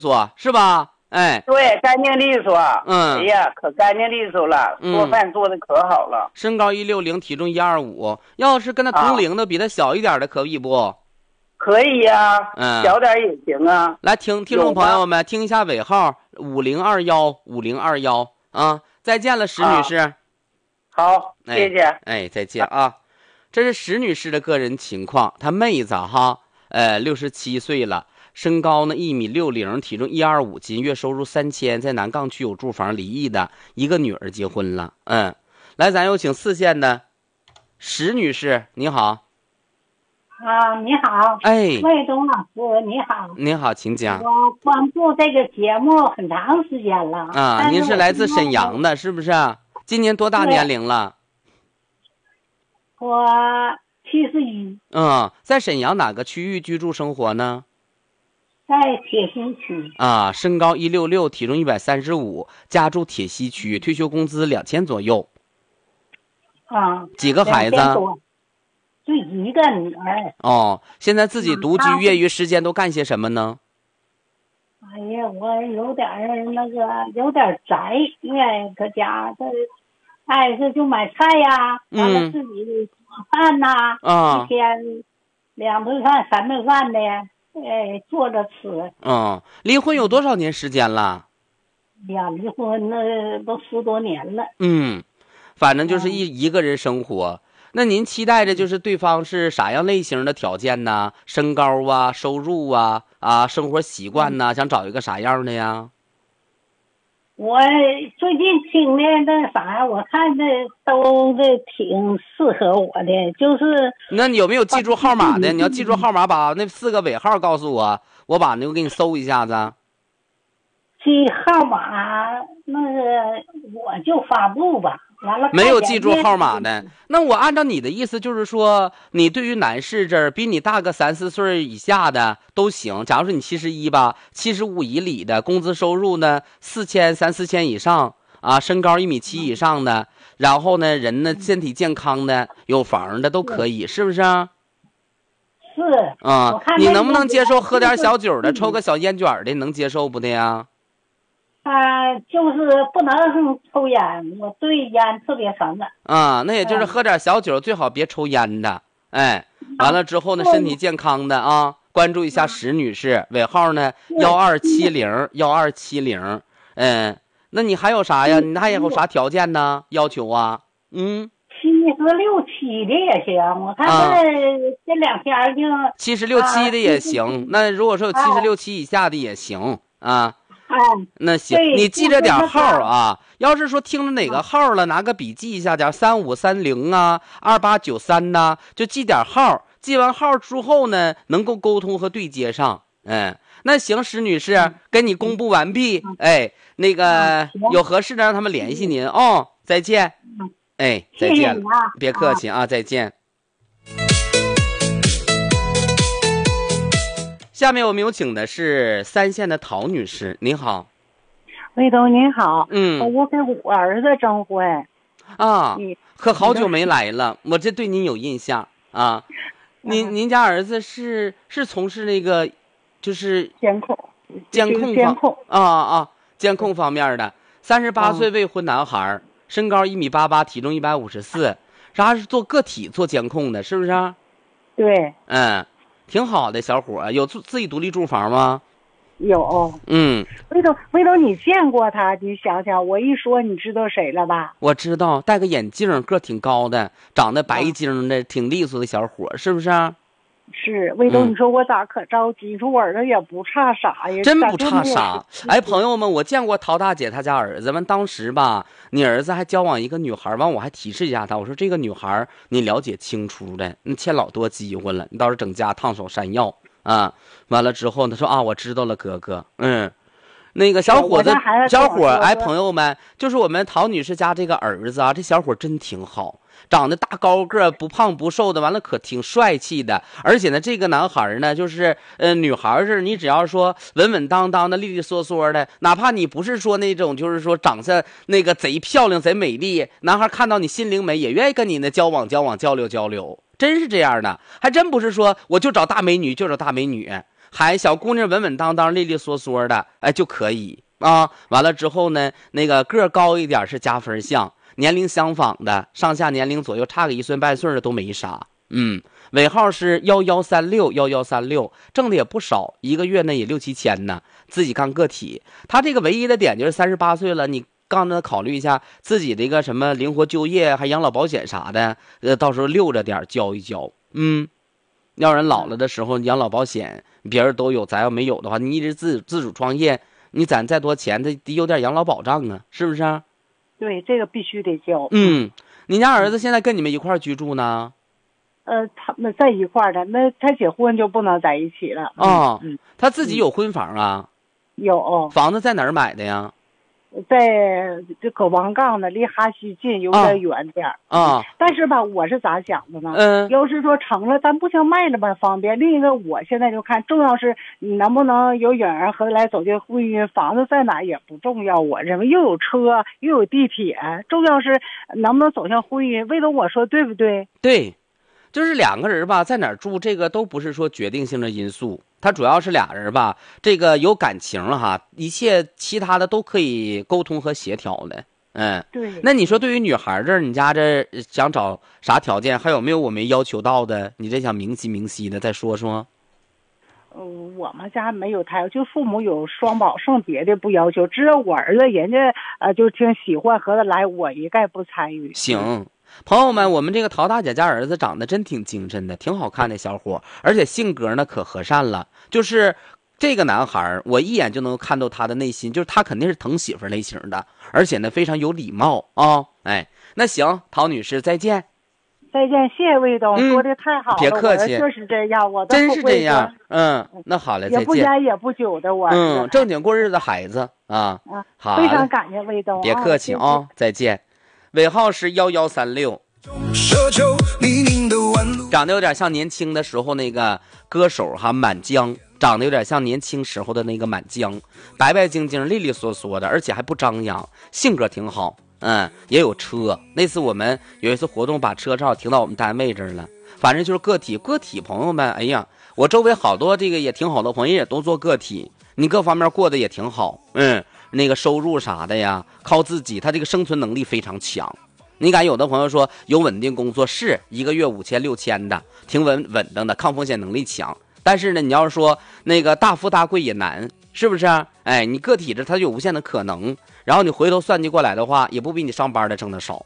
索是吧？哎， 对，干净利索。 嗯， 哎呀，可干净利索了，做饭做的可好了。 身高160，体重125，要是跟他同龄的，比他小一点的，可以不？ 可以呀，小点也行啊。 来，听众朋友们，听一下尾号50215021啊！再见了，石女士。 好，谢谢。 哎，再见啊！这是石女士的个人情况，她妹子哈，67岁了，身高呢1.60米，体重125斤，月收入3000，在南岗区有住房，离异的，一个女儿，结婚了。来，咱有请4线的石女士，你好。 你好，魏东老师，你好。 你好，请讲。 我关注这个节目很长时间了啊。您是来自沈阳的，是不是？今年多大年龄了？ 我71。 在沈阳哪个区域居住生活呢？ 在铁西区。 啊，身高166，体重135，家住铁西区，退休工资2000左右。几个孩子？ 就一个女儿。 现在自己独居，业余时间都干些什么呢？ 哎呀，我有点宅，搁家这就买菜呀，完了自己做饭呐，一天2顿饭3顿饭的，做着吃。 离婚有多少年时间了？ 呀，离婚那都10多年了。 反正就是一个人生活。那您期待着就是对方是啥样类型的条件呢？身高啊，收入啊，生活习惯呢？想找一个啥样的呀？ 我最近听的那啥，我看的都挺适合我的，就是。 那你有没有记住号码的？你要记住号码，把那4个尾号告诉我，我把那个给你搜一下子。 记号码那个我就发布吧。完了， 没有记住号码的。那我按照你的意思就是说，你对于男士这儿比你大个3、4岁以下的都行。假如说你71吧，75以里的，工资收入呢3、4千以上啊，身高1.7米以上的，然后呢人呢身体健康的，有房的都可以，是不是？ 是。 你能不能接受喝点小酒的，抽个小烟卷的，能接受不的呀？ 就是不能抽烟，我对烟特别反感。 那也就是喝点小酒，最好别抽烟的。完了之后呢，身体健康的啊，关注一下石女士，尾号呢1270。那你还有啥呀？你还有啥条件呢？要求啊 ？76、7的也行，我看这2天就 76、7的也行。那如果说有76、7以下的也行啊。那行，你记着点号啊。要是说听着哪个号了，拿个笔记一下点，3530啊，2893呐，就记点号。记完号之后呢，能够沟通和对接上。那行，石女士，跟你公布完毕。那个有合适的让他们联系您哦。再见。再见了，别客气啊，再见。下面我们有请的是3线的陶女士，您好。 魏东您好。 我给我儿子征婚。 可好久没来了，我这对您有印象啊。您家儿子是从事那个就是监控方面的，38岁未婚男孩，身高1.88米，体重154，啥是做个体做监控的，是不是？ 对。 挺好的小伙，有自己独立住房吗？ 有。魏东，你见过他？你想想，我一说你知道谁了吧？ 我知道，戴个眼镜，个挺高的，长得白净的，挺利索的小伙，是不是？ 是。魏东，你说我咋可着急？你说我儿子也不差啥呀， 真不差啥。朋友们，我见过陶大姐她家儿子们，当时吧，你儿子还交往一个女孩，完我还提示一下他，我说这个女孩你了解清楚的，你欠老多机会了，你倒是整家烫手山药啊。完了之后他说我知道了哥哥。那个小伙，朋友们，就是我们陶女士家这个儿子啊，这小伙真挺好，长得大高个，不胖不瘦的，完了可挺帅气的。而且呢，这个男孩呢，就是女孩是你只要说稳稳当当的、利利索索的，哪怕你不是说那种就是说长相那个贼漂亮、贼美丽，男孩看到你心灵美，也愿意跟你呢交往、交流。真是这样的，还真不是说我就找大美女就找大美女。 还小姑娘稳稳当当、利利索索的，哎就可以啊。完了之后呢，那个个高一点是加分项，年龄相仿的，上下年龄左右差个1岁半岁的都没啥。尾号是1136，1136，挣的也不少，一个月呢也6、7千呢。自己干个体，他这个唯一的点就是38岁了，你刚才考虑一下自己这个什么灵活就业，还养老保险啥的，到时候溜着点交一交。要人老了的时候养老保险别人都有，咱要没有的话，你一直自主创业，你攒再多钱，得有点养老保障啊，是不是？ 对，这个必须得交。 你家儿子现在跟你们一块居住呢？ 他们在一块的，那他结婚就不能在一起了。 他自己有婚房啊？ 有。房子在哪儿买的呀？ 在这搁王岗呢，离哈西近，有点远点但是吧，我是咋想的呢？要是说成了，咱不像卖了吧方便。另一个，我现在就看，重要是你能不能有远人和来走进婚姻，房子在哪也不重要。我认为又有车又有地铁，重要是能不能走向婚姻。魏总，我说对不对？ 对。就是2个人吧，在哪儿住，这个都不是说决定性的因素，它主要是俩人吧，这个有感情了哈，一切其他的都可以沟通和协调的。 对。 那你说对于女孩这儿，你家这想找啥条件？还有没有我没要求到的？你这想明晰的再说说。 我们家没有太，就父母有双保剩，别的不要求，只有我儿子人家就挺喜欢合得来，我一概不参与。 行。朋友们，我们这个陶大姐家儿子长得真挺精神的，挺好看的小伙，而且性格呢可和善了。就是这个男孩，我一眼就能看到他的内心，就是他肯定是疼媳妇类型的，而且呢非常有礼貌啊。那行，陶女士再见。 再见，谢谢魏董，说的太好了， 别客气， 就是这样，我真是这样。那好了，再见。 也不烟也不酒的我。 正经过日子孩子啊。好， 非常感谢魏董， 别客气啊，再见。尾号是1136，长得有点像年轻的时候那个歌手哈，满江，长得有点像年轻时候的那个满江，白白净净、利利索索的，而且还不张扬，性格挺好。也有车。那次我们有一次活动，把车正好停到我们单位这儿了。反正就是个体朋友们，哎呀，我周围好多这个也挺好的朋友也都做个体，你各方面过得也挺好。那个收入啥的呀，靠自己，他这个生存能力非常强。你看有的朋友说有稳定工作，是1个月5000、6000的，挺稳当的，抗风险能力强。但是呢，你要是说那个大富大贵也难，是不是？你个体这它有无限的可能，然后你回头算计过来的话，也不比你上班的挣得少。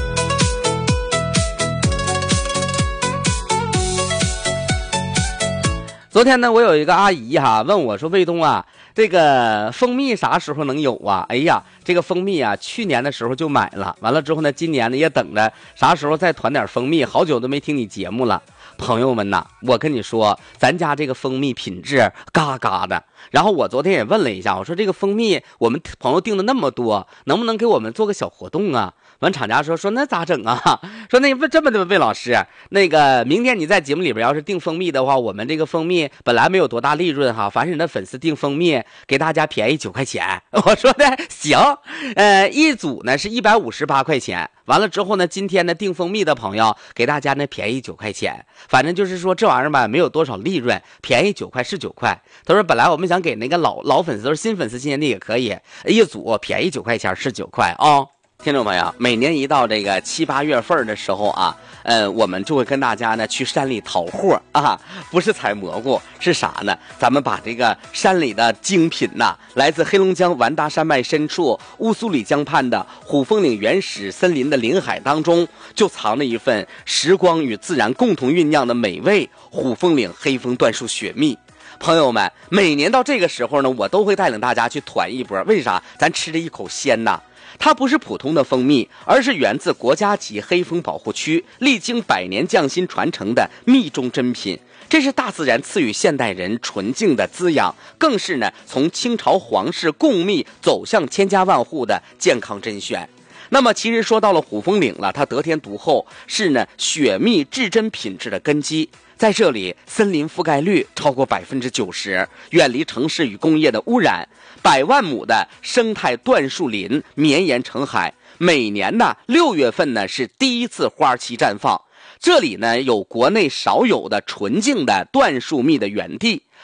昨天呢，我有一个阿姨哈问我说：“卫东啊，这个蜂蜜啥时候能有啊？”哎呀，这个蜂蜜啊，去年的时候就买了，完了之后呢，今年呢也等着啥时候再团点蜂蜜。好久都没听你节目了，朋友们呐，我跟你说，咱家这个蜂蜜品质嘎嘎的。然后我昨天也问了一下，我说这个蜂蜜我们朋友订的那么多，能不能给我们做个小活动啊？完厂家说那咋整啊？说那这么的魏老师，那个明天你在节目里边要是订蜂蜜的话，我们这个蜂蜜本来没有多大利润哈，凡是你的粉丝订蜂蜜给大家便宜9块钱。我说的行，一组呢是158块钱。完了之后呢，今天呢订蜂蜜的朋友给大家呢便宜9块钱。反正就是说这玩意儿吧没有多少利润，便宜9块是9块。他说本来我们想给那个老粉丝，新粉丝今年的也可以，一组便宜9块钱是9块啊。听众朋友，每年一到这个7、8月份的时候啊，我们就会跟大家呢去山里淘货啊，不是采蘑菇，是啥呢？咱们把这个山里的精品呐，来自黑龙江完达山脉深处乌苏里江畔的虎峰岭原始森林的林海当中，就藏着一份时光与自然共同酝酿的美味虎峰岭黑蜂椴树雪蜜。朋友们，每年到这个时候呢，我都会带领大家去团一波。为啥？咱吃着一口鲜呐！它不是普通的蜂蜜，而是源自国家级黑蜂保护区，历经100年匠心传承的蜜中珍品。这是大自然赐予现代人纯净的滋养，更是呢从清朝皇室贡蜜走向千家万户的健康甄选。那么其实说到了虎峰岭了，它得天独厚，是呢雪蜜至臻品质的根基。在这里，森林覆盖率超过90%，远离城市与工业的污染，100万亩的生态椴树林绵延成海。每年呢6月份呢是第一次花期绽放。这里呢有国内少有的纯净的椴树蜜的园地，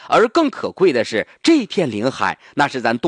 而更可贵的是，这片领海那是咱东